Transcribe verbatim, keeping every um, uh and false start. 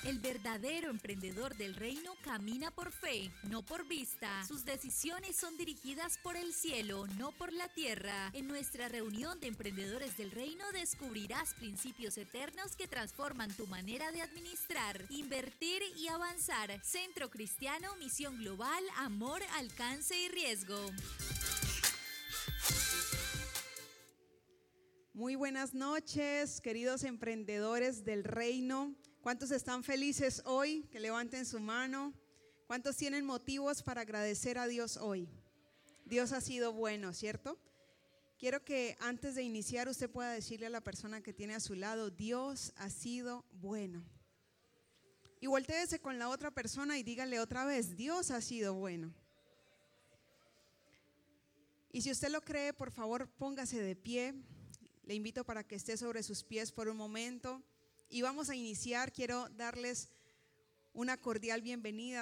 El verdadero emprendedor del reino camina por fe, no por vista. Sus decisiones son dirigidas por el cielo, no por la tierra. En nuestra reunión de emprendedores del reino descubrirás principios eternos que transforman tu manera de administrar, invertir y avanzar. Centro Cristiano, Misión Global, Amor, Alcance y Riesgo. Muy buenas noches, queridos emprendedores del reino. ¿Cuántos están felices hoy? Que levanten su mano. ¿Cuántos tienen motivos para agradecer a Dios hoy? Dios ha sido bueno, ¿cierto? Quiero que antes de iniciar usted pueda decirle a la persona que tiene a su lado: Dios ha sido bueno. Y voltéese con la otra persona y dígale otra vez: Dios ha sido bueno. Y si usted lo cree, por favor, póngase de pie. Le invito para que esté sobre sus pies por un momento. Y vamos a iniciar. Quiero darles una cordial bienvenida